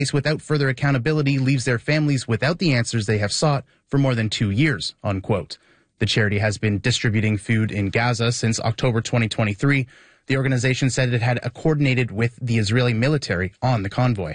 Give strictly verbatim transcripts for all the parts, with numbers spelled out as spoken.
without further accountability leaves their families without the answers they have sought for more than two years, unquote. The charity has been distributing food in Gaza since October twenty twenty-three. The organization said it had coordinated with the Israeli military on the convoy.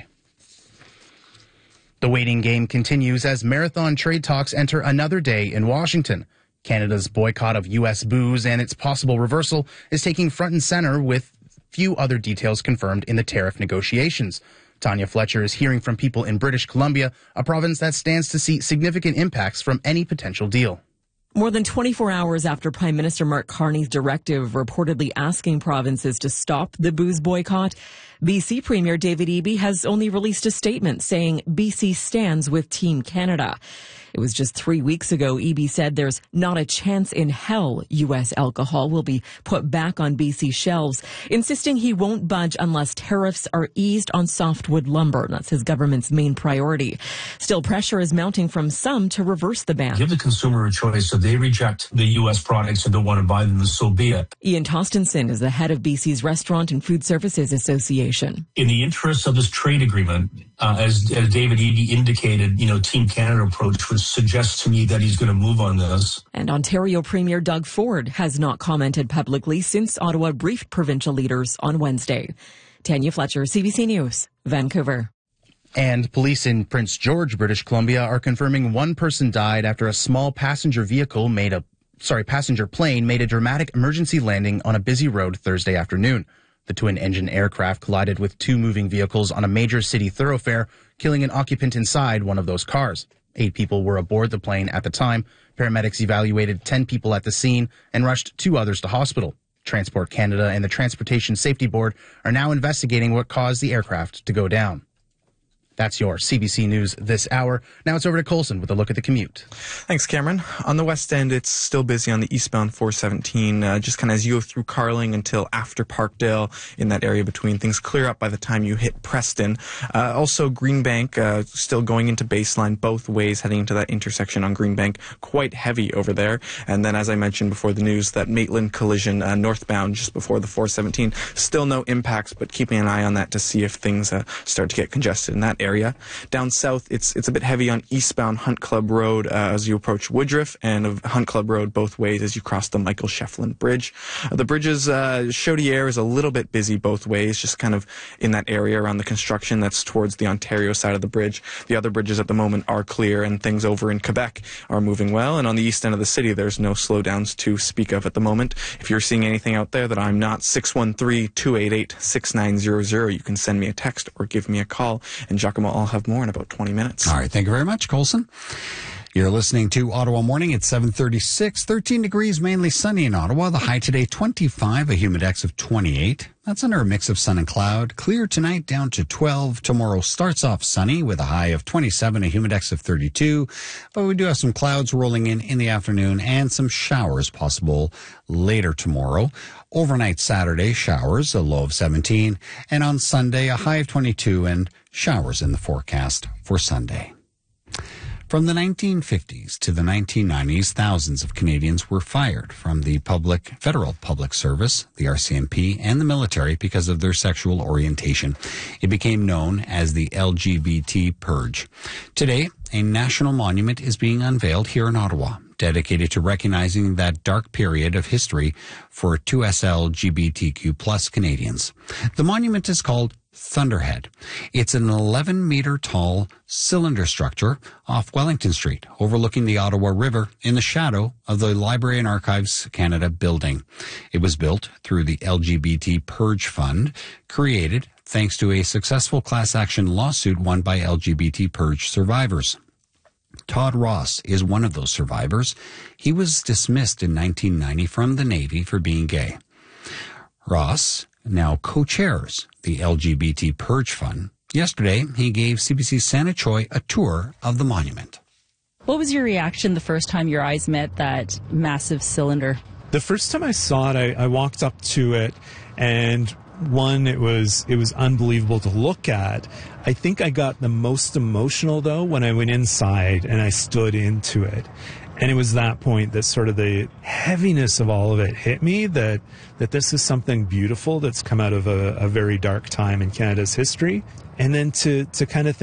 The waiting game continues as marathon trade talks enter another day in Washington. Canada's boycott of U S booze and its possible reversal is taking front and center with few other details confirmed in the tariff negotiations. Tanya Fletcher is hearing from people in British Columbia, a province that stands to see significant impacts from any potential deal. More than twenty-four hours after Prime Minister Mark Carney's directive reportedly asking provinces to stop the booze boycott, B C Premier David Eby has only released a statement saying B C stands with Team Canada. It was just three weeks ago Eby said there's not a chance in hell U S alcohol will be put back on B C shelves, insisting he won't budge unless tariffs are eased on softwood lumber. That's his government's main priority. Still, pressure is mounting from some to reverse the ban. Give the consumer a choice. If they reject the U S products and don't want to buy them, so be it. Ian Tostenson is the head of B C's Restaurant and Food Services Association. In the interests of this trade agreement, uh, as, as David Eby indicated, you know, Team Canada approach would suggest to me that he's going to move on this. And Ontario Premier Doug Ford has not commented publicly since Ottawa briefed provincial leaders on Wednesday. Tanya Fletcher, C B C News, Vancouver. And police in Prince George, British Columbia, are confirming one person died after a small passenger vehicle made a, sorry, passenger plane made a dramatic emergency landing on a busy road Thursday afternoon. The twin-engine aircraft collided with two moving vehicles on a major city thoroughfare, killing an occupant inside one of those cars. Eight people were aboard the plane at the time. Paramedics evaluated ten people at the scene and rushed two others to hospital. Transport Canada and the Transportation Safety Board are now investigating what caused the aircraft to go down. That's your C B C News this hour. Now it's over to Colson with a look at the commute. Thanks, Cameron. On the west end, it's still busy on the eastbound four seventeen, uh, just kind of as you go through Carling until after Parkdale in that area between. Things clear up by the time you hit Preston. Uh, also, Greenbank, uh, still going into Baseline both ways, heading into that intersection on Greenbank. Quite heavy over there. And then, as I mentioned before the news, that Maitland collision uh, northbound just before the four seventeen. Still no impacts, but keeping an eye on that to see if things uh, start to get congested in that area. area. Down south, it's it's a bit heavy on eastbound Hunt Club Road uh, as you approach Woodruff, and of Hunt Club Road both ways as you cross the Michael Shefflin Bridge. Uh, the bridges, uh, Chaudière is a little bit busy both ways, just kind of in that area around the construction that's towards the Ontario side of the bridge. The other bridges at the moment are clear, and things over in Quebec are moving well. And on the east end of the city, there's no slowdowns to speak of at the moment. If you're seeing anything out there that I'm not, six one three, two eight eight, six nine zero zero, you can send me a text or give me a call. And Giacomo, I'll have more in about twenty minutes. All right. Thank you very much, Colson. You're listening to Ottawa Morning at seven thirty-six. thirteen degrees, mainly sunny in Ottawa. The high today, twenty-five, a humidex of twenty-eight. That's under a mix of sun and cloud. Clear tonight, down to twelve. Tomorrow starts off sunny with a high of twenty-seven, a humidex of thirty-two. But we do have some clouds rolling in in the afternoon and some showers possible later tomorrow. Overnight Saturday, showers, a low of seventeen. And on Sunday, a high of twenty-two and showers in the forecast for Sunday. From the nineteen fifties to the nineteen nineties, thousands of Canadians were fired from the public, federal public service, the R C M P, and the military because of their sexual orientation. It became known as the L G B T Purge. Today, a national monument is being unveiled here in Ottawa, dedicated to recognizing that dark period of history for two S L G B T Q plus Canadians. The monument is called Thunderhead. It's an eleven meter tall cylinder structure off Wellington Street, overlooking the Ottawa River in the shadow of the Library and Archives Canada building. It was built through the L G B T Purge Fund, created thanks to a successful class action lawsuit won by L G B T Purge survivors. Todd Ross is one of those survivors. He was dismissed in nineteen ninety from the Navy for being gay. Ross now co-chairs the L G B T Purge Fund. Yesterday, he gave C B C's Santa Choi a tour of the monument. What was your reaction the first time your eyes met that massive cylinder? The first time I saw it, I, I walked up to it, and one, it was it was unbelievable to look at. I think I got the most emotional, though, when I went inside and I stood into it. And it was that point that sort of the heaviness of all of it hit me, that that this is something beautiful that's come out of a, a very dark time in Canada's history. And then to, to kind of think,